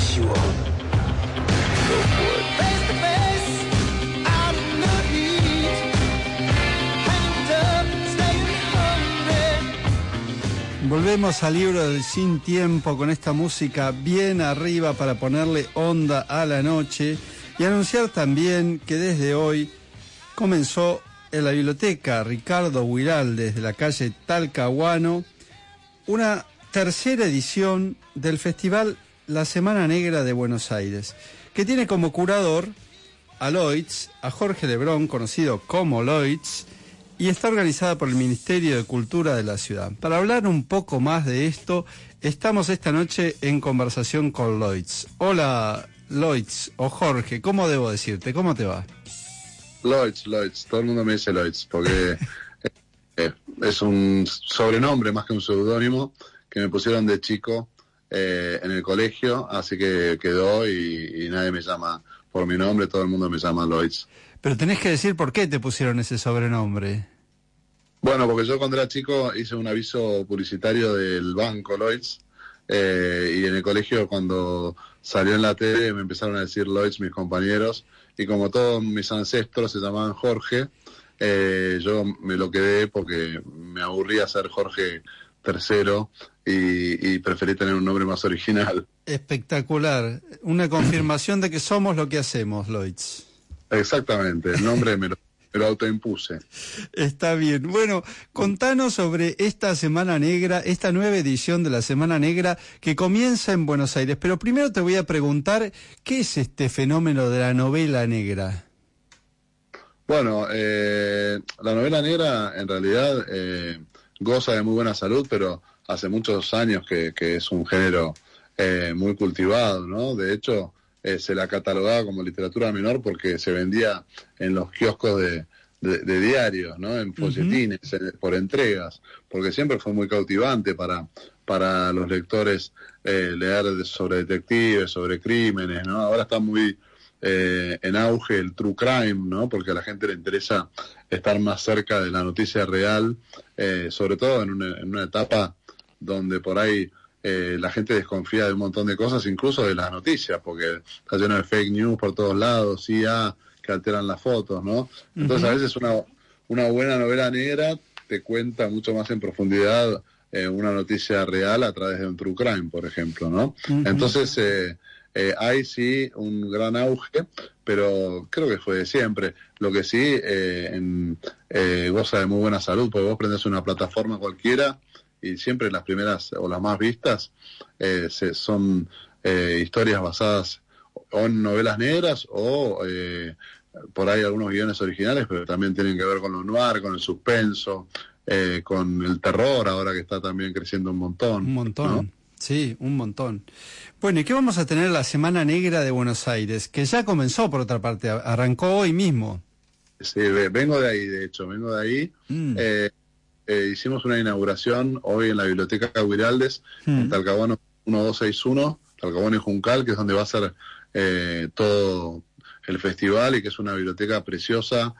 wash you up. Go for it. Face to face, out in the heat. Hanged up, staying hungry. Volvemos al libro del Sin Tiempo con esta música bien arriba para ponerle onda a la noche y anunciar también que desde hoy comenzó en la biblioteca Ricardo Huiral desde la calle Talcahuano una tercera edición del festival La Semana Negra de Buenos Aires, que tiene como curador a Loitz, a Jorge Lebrón, conocido como Loitz, y está organizada por el Ministerio de Cultura de la ciudad. Para hablar un poco más de esto, estamos esta noche en conversación con Loitz. Hola, Loitz, o Jorge, ¿cómo debo decirte? ¿Cómo te va? Loitz, todo el mundo me dice Loitz, porque es un sobrenombre más que un seudónimo que me pusieron de chico en el colegio, así que quedó y nadie me llama por mi nombre, todo el mundo me llama Loitz. Pero tenés que decir por qué te pusieron ese sobrenombre. Bueno, porque yo cuando era chico hice un aviso publicitario del banco Loitz, y en el colegio cuando salió en la tele me empezaron a decir Loitz mis compañeros, y como todos mis ancestros se llamaban Jorge, yo me lo quedé porque me aburría ser Jorge III y preferí tener un nombre más original. Espectacular, una confirmación de que somos lo que hacemos, Loitz. Exactamente, el nombre me lo autoimpuse. Está bien. Bueno, contanos sobre esta Semana Negra, esta nueva edición de la Semana Negra que comienza en Buenos Aires. Pero primero te voy a preguntar, ¿qué es este fenómeno de la novela negra? Bueno, la novela negra en realidad goza de muy buena salud, pero hace muchos años que es un género muy cultivado, ¿no? De hecho, se la catalogaba como literatura menor porque se vendía en los kioscos de diarios, ¿no? En folletines, por entregas, porque siempre fue muy cautivante para los lectores leer sobre detectives, sobre crímenes, ¿no? Ahora está muy en auge el true crime, ¿no? Porque a la gente le interesa estar más cerca de la noticia real, sobre todo en una etapa donde por ahí la gente desconfía de un montón de cosas, incluso de las noticias, porque está lleno de fake news por todos lados, IA, que alteran las fotos, ¿no? Entonces a veces una buena novela negra te cuenta mucho más en profundidad una noticia real a través de un true crime, por ejemplo, ¿no? Entonces hay sí un gran auge, pero creo que fue de siempre. Lo que sí goza de muy buena salud, porque vos prendés una plataforma cualquiera y siempre las primeras o las más vistas son historias basadas o en novelas negras o por ahí algunos guiones originales, pero también tienen que ver con lo noir, con el suspenso, con el terror, ahora que está también creciendo un montón. Un montón, ¿no? Sí, un montón. Bueno, ¿y qué vamos a tener la Semana Negra de Buenos Aires? Que ya comenzó, por otra parte, arrancó hoy mismo. Sí, vengo de ahí, de hecho, vengo de ahí. Hicimos una inauguración hoy en la Biblioteca Huiraldes, en Talcahuano 1261, Talcahuano y Juncal, que es donde va a ser todo el festival, y que es una biblioteca preciosa,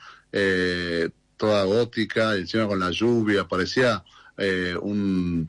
toda gótica, y encima con la lluvia, parecía un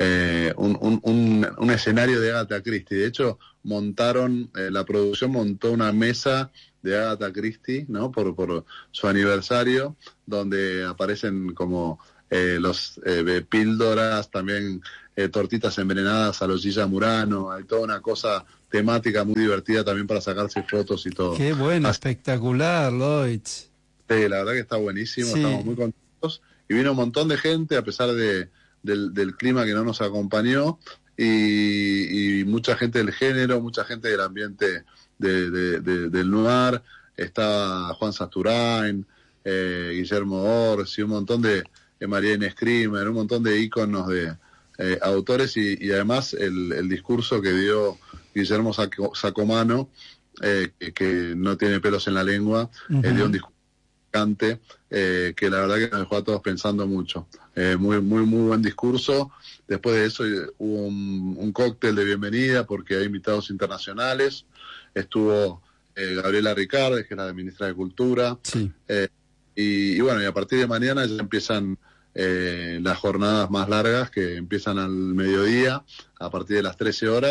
escenario de Agatha Christie. De hecho, la producción montó una mesa de Agatha Christie, ¿no? Por su aniversario, donde aparecen como los píldoras, también tortitas envenenadas a los Gilla Murano, hay toda una cosa temática muy divertida también para sacarse fotos y todo. Qué bueno, espectacular, Loitz. Sí, la verdad que está buenísimo, sí. Estamos muy contentos, y vino un montón de gente a pesar del clima que no nos acompañó, y mucha gente del género, mucha gente del ambiente del noir. Está Juan Sasturain, Guillermo Orsi, un montón de María Inés Krimer, un montón de íconos de autores, y además el discurso que dio Guillermo Sacomano, que no tiene pelos en la lengua, dio un discurso que la verdad que nos dejó a todos pensando mucho. Muy buen discurso. Después de eso hubo un cóctel de bienvenida porque hay invitados internacionales. Estuvo Gabriela Ricardes, que es la ministra de Cultura. Sí. Y bueno, y a partir de mañana ya empiezan las jornadas más largas, que empiezan al mediodía, a partir de las 13 horas,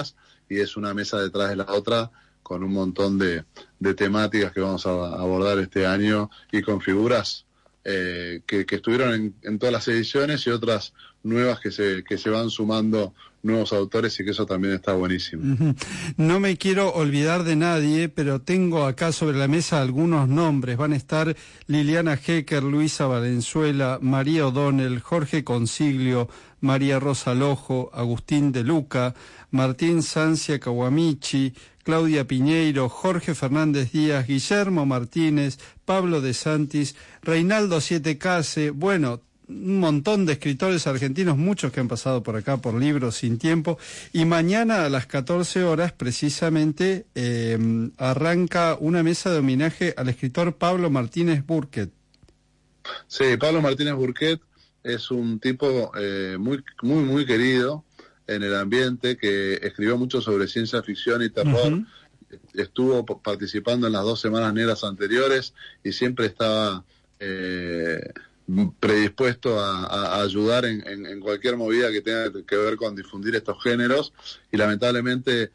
y es una mesa detrás de la otra con un montón de temáticas que vamos a abordar este año y con figuras que estuvieron en todas las ediciones y otras nuevas que se van sumando, nuevos autores, y que eso también está buenísimo. No me quiero olvidar de nadie, pero tengo acá sobre la mesa algunos nombres. Van a estar Liliana Hecker, Luisa Valenzuela, María O'Donnell, Jorge Consiglio, María Rosa Lojo, Agustín de Luca, Martín Sancia Kawamichi, Claudia Piñeiro, Jorge Fernández Díaz, Guillermo Martínez, Pablo de Santis, Reinaldo Siete Case, bueno, un montón de escritores argentinos, muchos que han pasado por acá por Libros Sin Tiempo, y mañana a las 14 horas precisamente arranca una mesa de homenaje al escritor Pablo Martínez Burquet. Sí, Pablo Martínez Burquet es un tipo muy querido en el ambiente, que escribió mucho sobre ciencia ficción y terror. Estuvo participando en las 2 Semanas Negras anteriores y siempre estaba predispuesto a ayudar en cualquier movida que tenga que ver con difundir estos géneros, y lamentablemente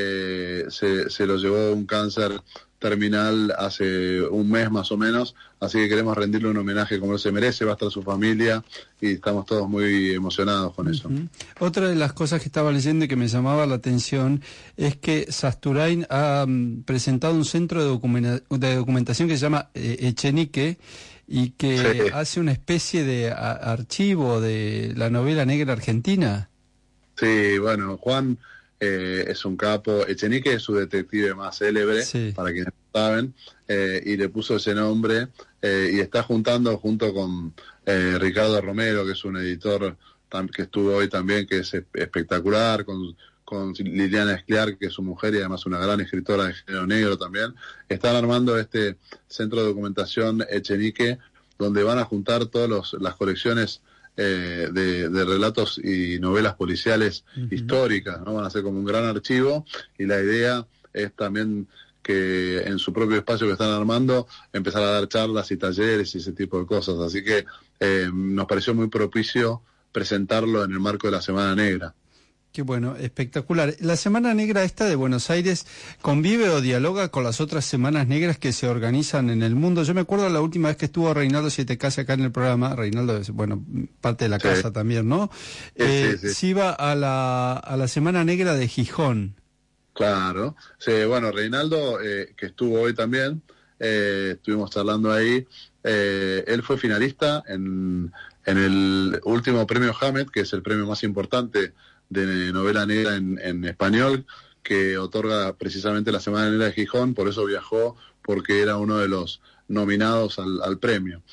se lo llevó un cáncer terminal hace un mes más o menos, así que queremos rendirle un homenaje como él se merece. Va a estar su familia y estamos todos muy emocionados con eso. Otra de las cosas que estaba leyendo y que me llamaba la atención es que Sasturain ha presentado un centro de documentación que se llama Echenique, y que hace una especie de archivo de la novela negra argentina. Sí, bueno, Juan es un capo. Echenique es su detective más célebre, para quienes no saben, y le puso ese nombre, y está juntando junto con Ricardo Romero, que es un editor que estuvo hoy también, que es espectacular, con Liliana Escliar, que es su mujer y además una gran escritora de género negro también. Están armando este centro de documentación Echenique, donde van a juntar todas las colecciones de relatos y novelas policiales históricas, ¿no? Van a ser como un gran archivo, y la idea es también que en su propio espacio que están armando empezar a dar charlas y talleres y ese tipo de cosas, así que nos pareció muy propicio presentarlo en el marco de la Semana Negra. Qué bueno, espectacular. ¿La Semana Negra esta de Buenos Aires convive o dialoga con las otras Semanas Negras que se organizan en el mundo? Yo me acuerdo la última vez que estuvo Reinaldo Siete Case acá en el programa. Reinaldo es, bueno, parte de la casa también, ¿no? Sí iba a la Semana Negra de Gijón. Claro. Sí, bueno, Reinaldo, que estuvo hoy también, estuvimos charlando ahí. Él fue finalista en el último premio Hammett, que es el premio más importante de novela negra en español, que otorga precisamente la Semana Negra de Gijón. Por eso viajó, porque era uno de los nominados al premio.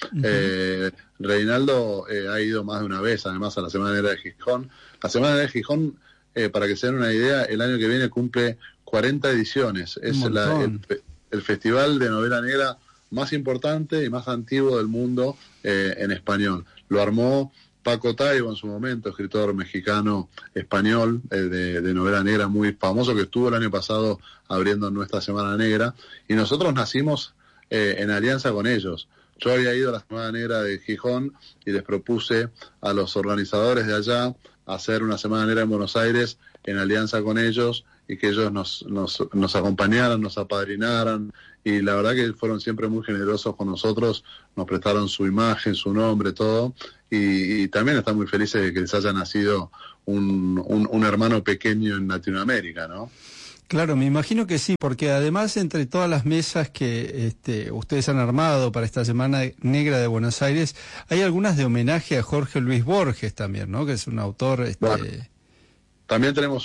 Reinaldo ha ido más de una vez además a la Semana Negra de Gijón. La Semana Negra de Gijón, para que se den una idea, el año que viene cumple 40 ediciones. Es el festival de novela negra más importante y más antiguo del mundo en español. Lo armó Paco Taibo en su momento, escritor mexicano español de novela negra muy famoso, que estuvo el año pasado abriendo nuestra Semana Negra, y nosotros nacimos en alianza con ellos. Yo había ido a la Semana Negra de Gijón y les propuse a los organizadores de allá hacer una Semana Negra en Buenos Aires en alianza con ellos, y que ellos nos acompañaran, nos apadrinaran, y la verdad que fueron siempre muy generosos con nosotros, nos prestaron su imagen, su nombre, todo, y también están muy felices de que les haya nacido un hermano pequeño en Latinoamérica, ¿no? Claro, me imagino que sí, porque además entre todas las mesas que ustedes han armado para esta Semana Negra de Buenos Aires, hay algunas de homenaje a Jorge Luis Borges también, ¿no? Que es un autor... Bueno, también tenemos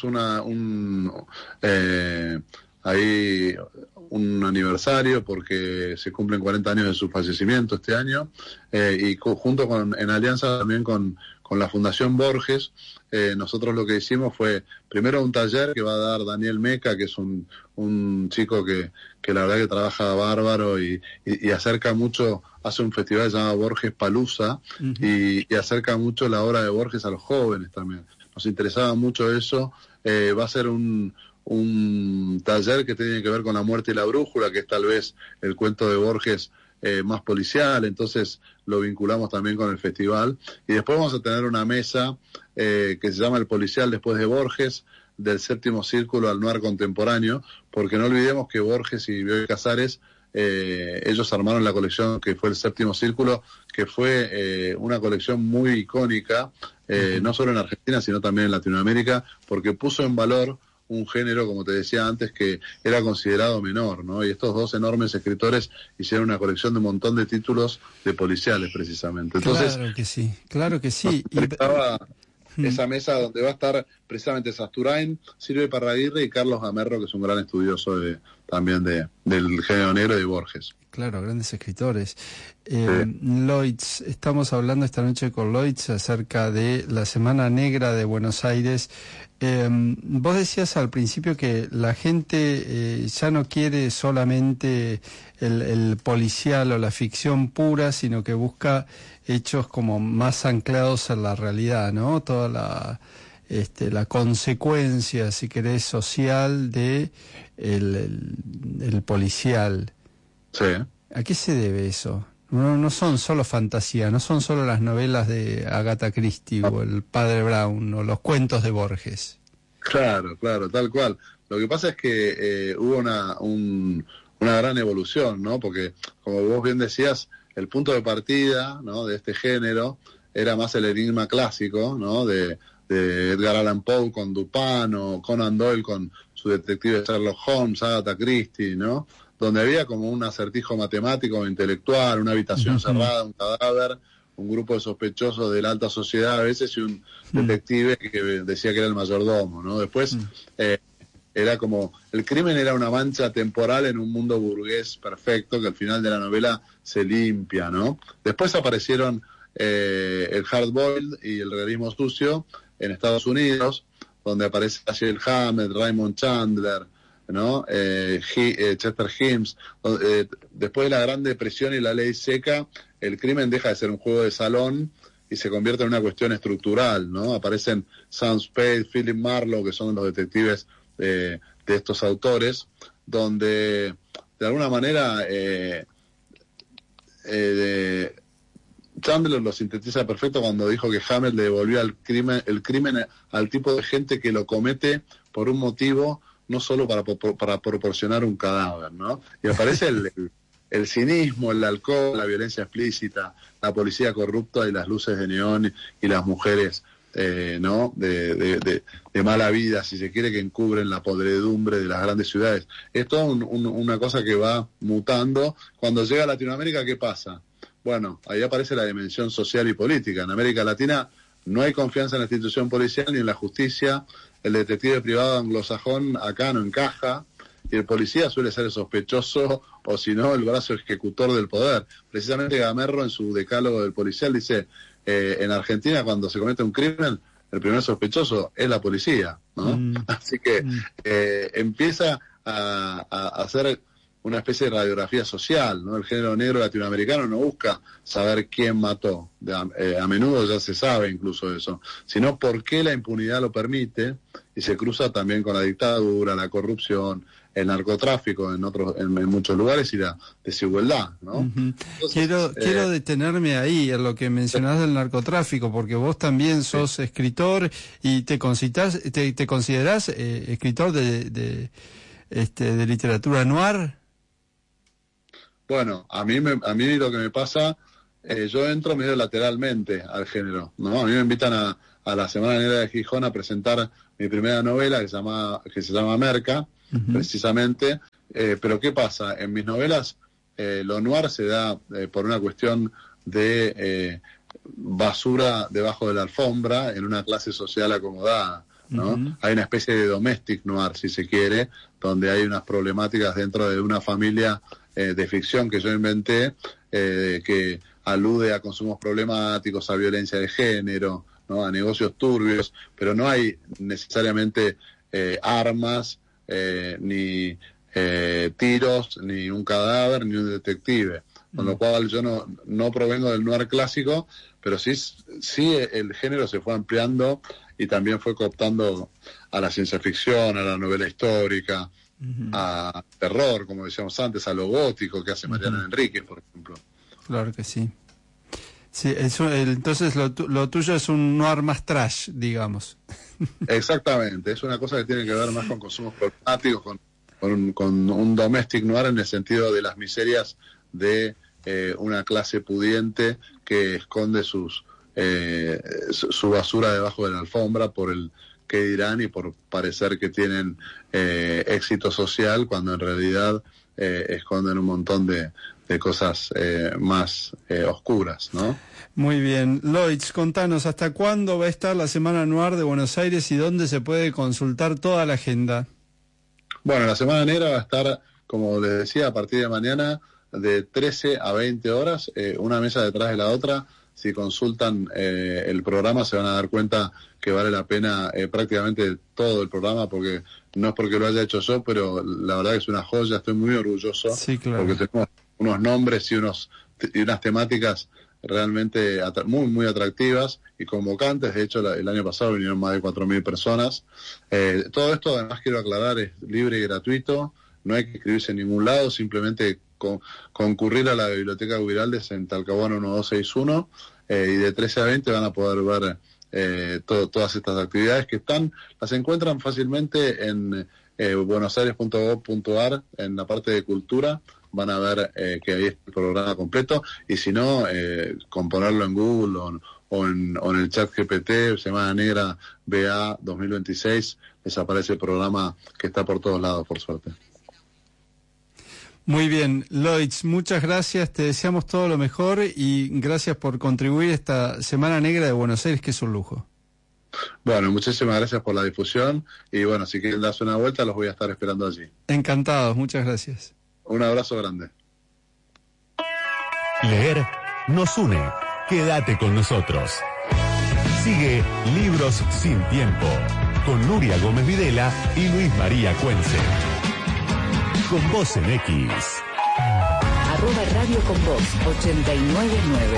ahí un aniversario, porque se cumplen 40 años de su fallecimiento este año, y en alianza también con la Fundación Borges, nosotros lo que hicimos fue primero un taller que va a dar Daniel Meca, que es un chico que la verdad que trabaja bárbaro y acerca mucho, hace un festival llamado Borges Palusa, y acerca mucho la obra de Borges a los jóvenes también. Nos interesaba mucho eso. Va a ser un taller que tiene que ver con La muerte y la brújula, que es tal vez el cuento de Borges más policial, entonces lo vinculamos también con el festival. Y después vamos a tener una mesa que se llama El policial después de Borges, del séptimo círculo al noir contemporáneo, porque no olvidemos que Borges y Bioy Casares, ellos armaron la colección que fue el séptimo círculo, que fue una colección muy icónica, no solo en Argentina, sino también en Latinoamérica, porque puso en valor un género, como te decía antes, que era considerado menor, ¿no? Y estos dos enormes escritores hicieron una colección de un montón de títulos de policiales, precisamente. Entonces, claro que sí. Esa mesa donde va a estar precisamente Sasturain, Silvio Parraguirre y Carlos Gamerro, que es un gran estudioso también del género negro y de Borges. Claro, grandes escritores. Lloyds, estamos hablando esta noche con Lloyds acerca de la Semana Negra de Buenos Aires. Vos decías al principio que la gente ya no quiere solamente el policial o la ficción pura, sino que busca hechos como más anclados en la realidad, ¿no? Toda la consecuencia, si querés, social de el policial. Sí. ¿A qué se debe eso? No son solo fantasía, no son solo las novelas de Agatha Christie o el Padre Brown o los cuentos de Borges. Claro, tal cual. Lo que pasa es que hubo una gran evolución, ¿no? Porque, como vos bien decías, el punto de partida, ¿no?, de este género era más el enigma clásico, ¿no?, de Edgar Allan Poe con Dupin, o Conan Doyle con su detective Sherlock Holmes, Agatha Christie, ¿no?, donde había como un acertijo matemático o intelectual, una habitación cerrada, un cadáver, un grupo de sospechosos de la alta sociedad a veces y un detective que decía que era el mayordomo, ¿no? Después era como, el crimen era una mancha temporal en un mundo burgués perfecto que al final de la novela se limpia, ¿no? Después aparecieron el hard-boiled y el realismo sucio en Estados Unidos, donde aparece Dashiell Hammett, Raymond Chandler, ¿no? Chester Himes. Después de la Gran Depresión y la ley seca, el crimen deja de ser un juego de salón y se convierte en una cuestión estructural, ¿no? Aparecen Sam Spade, Philip Marlowe, que son los detectives de estos autores, donde de alguna manera Chandler lo sintetiza perfecto cuando dijo que Hammett le devolvió el crimen al tipo de gente que lo comete por un motivo, no solo para proporcionar un cadáver, ¿no? Y aparece el cinismo, el alcohol, la violencia explícita, la policía corrupta y las luces de neón y las mujeres, ¿no?, de mala vida, si se quiere, que encubren la podredumbre de las grandes ciudades. Es toda una cosa que va mutando. Cuando llega a Latinoamérica, ¿qué pasa? Bueno, ahí aparece la dimensión social y política. En América Latina no hay confianza en la institución policial ni en la justicia. El detective privado anglosajón acá no encaja, y el policía suele ser el sospechoso, o si no, el brazo ejecutor del poder. Precisamente Gamerro, en su decálogo del policial, dice, en Argentina, cuando se comete un crimen, el primer sospechoso es la policía, ¿no? Así que empieza a hacer una especie de radiografía social, ¿no? El género negro latinoamericano no busca saber quién mató, a menudo ya se sabe incluso eso, sino por qué la impunidad lo permite, y se cruza también con la dictadura, la corrupción, el narcotráfico en muchos lugares y la desigualdad, ¿no? Entonces, quiero detenerme ahí en lo que mencionás del narcotráfico, porque vos también sos escritor y te considerás escritor de literatura noir. Bueno, a mí lo que me pasa, yo entro medio lateralmente al género, ¿no? A mí me invitan a la Semana Negra de Gijón a presentar mi primera novela que se llama Merca, precisamente, pero ¿qué pasa? En mis novelas lo noir se da por una cuestión de basura debajo de la alfombra en una clase social acomodada, ¿no? Hay una especie de domestic noir, si se quiere, donde hay unas problemáticas dentro de una familia de ficción que yo inventé, que alude a consumos problemáticos, a violencia de género, ¿no?, a negocios turbios, pero no hay necesariamente armas, ni tiros, ni un cadáver, ni un detective. Con lo cual yo no provengo del noir clásico, pero sí el género se fue ampliando y también fue cooptando a la ciencia ficción, a la novela histórica, a terror, como decíamos antes, a lo gótico que hace Mariana Enríquez, por ejemplo. Claro que sí. Sí, entonces lo tuyo es un noir más trash, digamos. Exactamente, es una cosa que tiene que ver más con consumos problemáticos, con un domestic noir en el sentido de las miserias de una clase pudiente que esconde su basura debajo de la alfombra por el que dirán y por parecer que tienen éxito social, cuando en realidad esconden un montón de cosas más oscuras, ¿no? Muy bien. Loitz, contanos, ¿hasta cuándo va a estar la Semana Noir de Buenos Aires y dónde se puede consultar toda la agenda? Bueno, la Semana Negra va a estar, como les decía, a partir de mañana de 13 a 20 horas, una mesa detrás de la otra. Si consultan el programa se van a dar cuenta que vale la pena prácticamente todo el programa, porque no es porque lo haya hecho yo, pero la verdad que es una joya, estoy muy orgulloso, sí, claro, porque tenemos unos nombres y unas temáticas realmente muy atractivas y convocantes. De hecho, el año pasado vinieron más de 4.000 personas. Todo esto, además, quiero aclarar, es libre y gratuito, no hay que inscribirse en ningún lado, simplemente concurrir a la Biblioteca Guiraldes en Talcahuano 1261, y de 13 a 20 van a poder ver todas estas actividades que las encuentran fácilmente en buenosaires.gov.ar, en la parte de cultura. Van a ver que ahí está el programa completo, y si no, con ponerlo en Google o en el chat GPT, Semana Negra BA 2026, les aparece el programa que está por todos lados, por suerte. Muy bien, Loitz, muchas gracias, te deseamos todo lo mejor y gracias por contribuir a esta Semana Negra de Buenos Aires, que es un lujo. Bueno, muchísimas gracias por la difusión, y bueno, si quieren darse una vuelta, los voy a estar esperando allí. Encantados, muchas gracias. Un abrazo grande. Leer nos une. Quédate con nosotros. Sigue Libros sin Tiempo con Nuria Gómez Videla y Luis María Cuense. Con vos en X. @Radio con vos 899.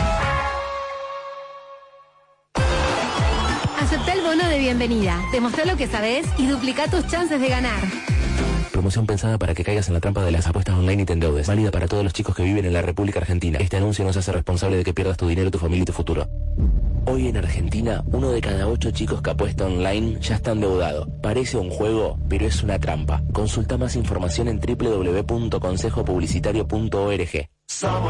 Aceptá el bono de bienvenida. Demostrá lo que sabés y duplica tus chances de ganar. Promoción pensada para que caigas en la trampa de las apuestas online y te endeudes. Válida para todos los chicos que viven en la República Argentina. Este anuncio no se hace responsable de que pierdas tu dinero, tu familia y tu futuro. Hoy en Argentina, 1 de cada 8 chicos que apuesta online ya está endeudado. Parece un juego, pero es una trampa. Consulta más información en www.consejopublicitario.org.